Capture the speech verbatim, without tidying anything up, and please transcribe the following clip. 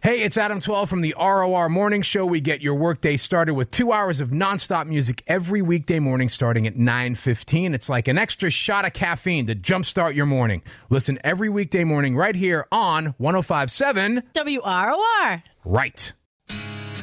Hey, it's Adam twelve from the R O R Morning Show. We get your workday started with two hours of nonstop music every weekday morning starting at nine fifteen. It's like an extra shot of caffeine to jumpstart your morning. Listen every weekday morning right here on one oh five point seven W R O R. Right.